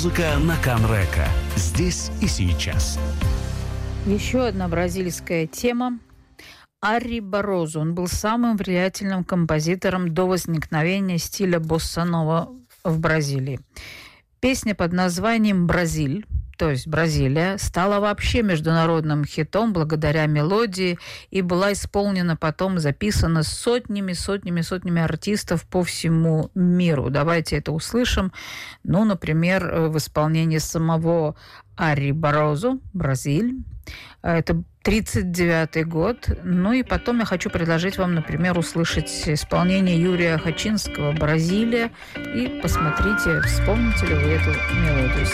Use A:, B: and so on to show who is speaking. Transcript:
A: Музыка на Канрека. Здесь и сейчас.
B: Еще одна бразильская тема. Ари Барозу. Он был самым влиятельным композитором до возникновения стиля босса-нова в Бразилии. Песня под названием «Бразиль», то есть «Бразилия», стала вообще международным хитом благодаря мелодии и была исполнена потом, записана сотнями артистов по всему миру. Давайте это услышим. Ну, например, в исполнении самого Ари Барозу «Бразиль». Это 1939 год. Ну и потом я хочу предложить вам, например, услышать исполнение Юрия Хачинского «Бразилия». И посмотрите, вспомните ли вы эту мелодию.